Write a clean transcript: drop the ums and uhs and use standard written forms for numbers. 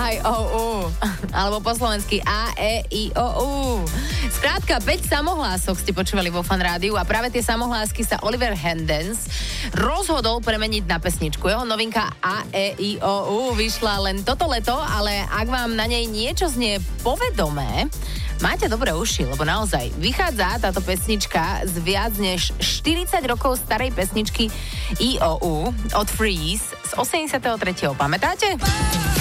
I-O-U. Alebo po slovensky A-E-I-O-U. Skrátka, 5 samohlások ste počúvali vo Fan Rádiu a práve tie samohlásky sa Oliver Heldens rozhodol premeniť na pesničku. Jeho novinka A-E-I-O-U vyšla len toto leto, ale ak vám na nej niečo znie povedomé, máte dobré uši, lebo naozaj vychádza táto pesnička z viac než 40 rokov starej pesničky I-O-U od Freeze z 83. Pamätáte?